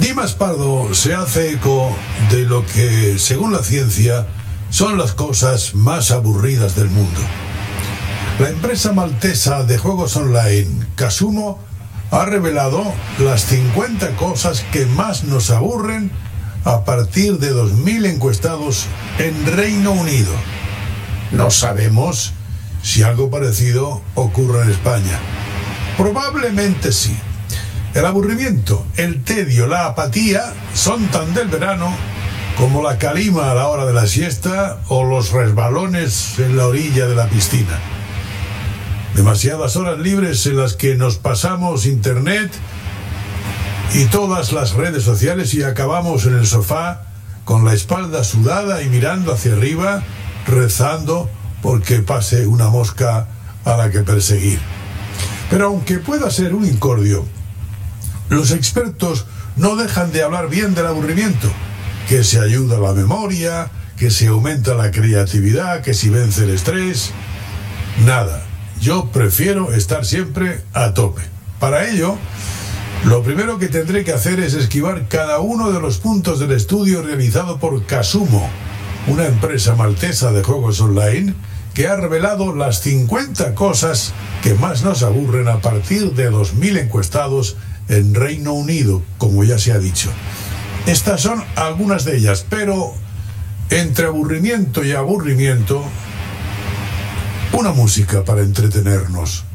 Dimas Pardo se hace eco de lo que, según la ciencia, son las cosas más aburridas del mundo. La empresa maltesa de juegos online, Casumo, ha revelado las 50 cosas que más nos aburren a partir de 2.000 encuestados en Reino Unido. No sabemos si algo parecido ocurre en España. Probablemente sí. El aburrimiento, el tedio, la apatía son tan del verano como la calima a la hora de la siesta o los resbalones en la orilla de la piscina. Demasiadas horas libres en las que nos pasamos internet y todas las redes sociales y acabamos en el sofá con la espalda sudada y mirando hacia arriba, rezando porque pase una mosca a la que perseguir. Pero aunque pueda ser un incordio, los expertos no dejan de hablar bien del aburrimiento, que se ayuda a la memoria, que se aumenta la creatividad, que si vence el estrés. Nada, yo prefiero estar siempre a tope. Para ello, lo primero que tendré que hacer es esquivar cada uno de los puntos del estudio realizado por Casumo, una empresa maltesa de juegos online que ha revelado las 50 cosas que más nos aburren a partir de 2.000 encuestados en Reino Unido, como ya se ha dicho. Estas son algunas de ellas, pero entre aburrimiento y aburrimiento, una música para entretenernos.